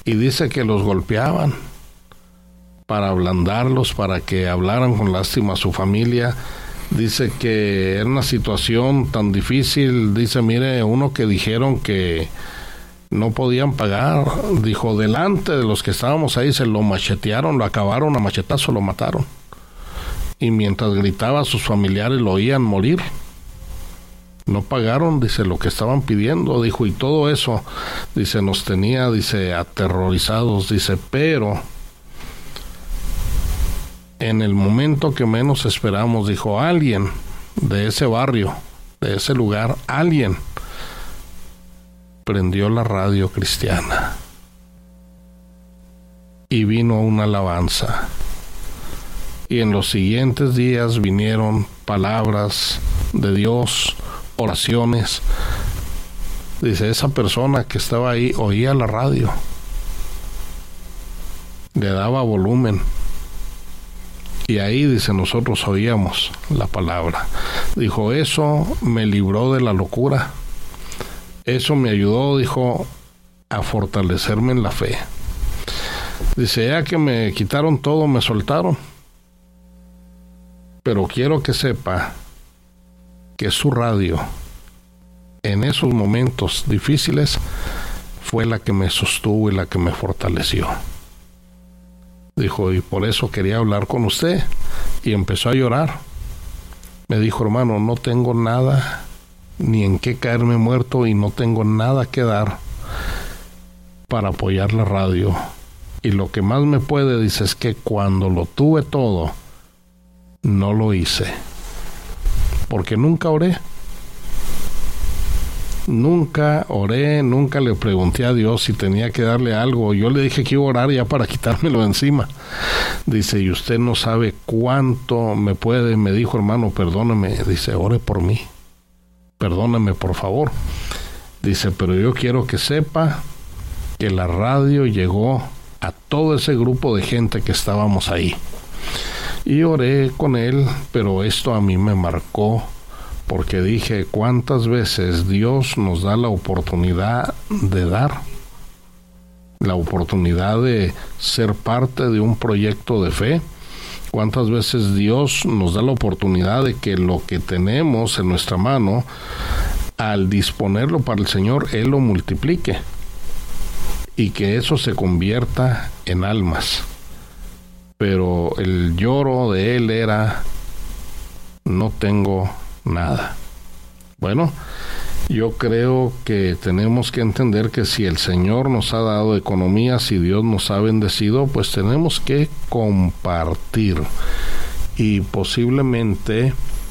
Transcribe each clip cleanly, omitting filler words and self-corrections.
y dice que los golpeaban para ablandarlos, para que hablaran con lástima a su familia. Dice que era una situación tan difícil. Dice, mire, uno que dijeron que no podían pagar, dijo, delante de los que estábamos ahí se lo machetearon, lo acabaron a machetazo, lo mataron. Y mientras gritaba, sus familiares lo oían morir. No pagaron, dice, lo que estaban pidiendo, dijo, y todo eso, dice, nos tenía, dice, aterrorizados, dice, pero en el momento que menos esperamos, dijo, alguien de ese barrio, de ese lugar, alguien prendió la radio cristiana y vino una alabanza. Y en los siguientes días vinieron palabras de Dios, oraciones. Dice, esa persona que estaba ahí oía la radio, le daba volumen, y ahí, dice, nosotros oíamos la palabra. Dijo, eso me libró de la locura, eso me ayudó, dijo, a fortalecerme en la fe. Dice, ya que me quitaron todo, me soltaron, pero quiero que sepa que su radio en esos momentos difíciles fue la que me sostuvo y la que me fortaleció. Dijo, y por eso quería hablar con usted. Y empezó a llorar. Me dijo, hermano, no tengo nada ni en qué caerme muerto y no tengo nada que dar para apoyar la radio. Y lo que más me puede, dice, es que cuando lo tuve todo, no lo hice. Porque nunca oré. Nunca oré, nunca le pregunté a Dios si tenía que darle algo. Yo le dije que iba a orar ya para quitármelo de encima. Dice, y usted no sabe cuánto me puede. Me dijo, hermano, perdóname. Dice, ore por mí. Perdóname, por favor. Dice, pero yo quiero que sepa que la radio llegó a todo ese grupo de gente que estábamos ahí. Y oré con él, pero esto a mí me marcó, porque dije, ¿cuántas veces Dios nos da la oportunidad de dar? La oportunidad de ser parte de un proyecto de fe. ¿Cuántas veces Dios nos da la oportunidad de que lo que tenemos en nuestra mano, al disponerlo para el Señor, Él lo multiplique? Y que eso se convierta en almas. Pero el lloro de él era, no tengo nada. Bueno, yo creo que tenemos que entender que si el Señor nos ha dado economía, si Dios nos ha bendecido, pues tenemos que compartir. Y posiblemente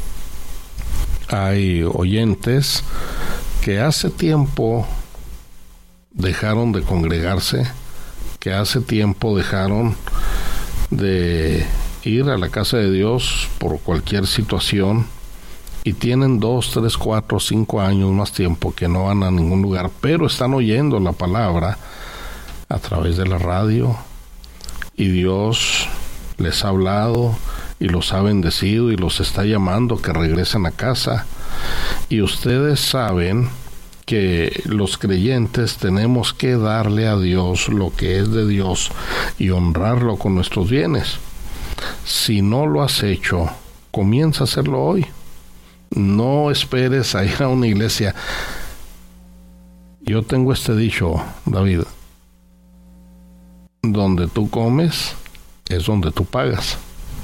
hay oyentes que hace tiempo dejaron de congregarse, que hace tiempo dejaron de ir a la casa de Dios por cualquier situación, y tienen 2, 3, 4, 5 años más tiempo que no van a ningún lugar, pero están oyendo la palabra a través de la radio, y Dios les ha hablado y los ha bendecido y los está llamando que regresen a casa. Y ustedes saben que los creyentes tenemos que darle a Dios lo que es de Dios y honrarlo con nuestros bienes. Si no lo has hecho, comienza a hacerlo hoy. No esperes a ir a una iglesia. Yo tengo este dicho, David: donde tú comes es donde tú pagas.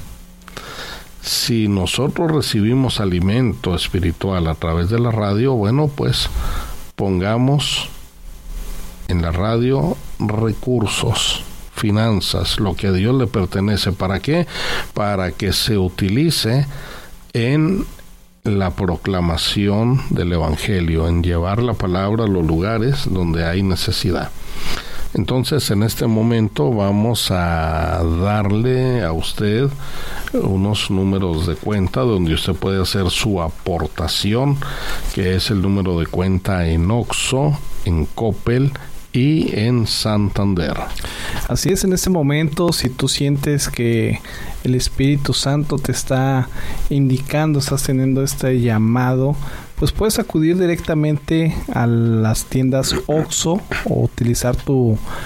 Si nosotros recibimos alimento espiritual a través de la radio, bueno, pues pongamos en la radio recursos, finanzas, lo que a Dios le pertenece. ¿Para qué? Para que se utilice en la proclamación del Evangelio, en llevar la palabra a los lugares donde hay necesidad. Entonces, en este momento vamos a darle a usted unos números de cuenta donde usted puede hacer su aportación, que es el número de cuenta en Oxxo, en Coppel y en Santander. Así es, en este momento, si tú sientes que el Espíritu Santo te está indicando, estás teniendo este llamado, pues puedes acudir directamente a las tiendas Oxxo o utilizar tu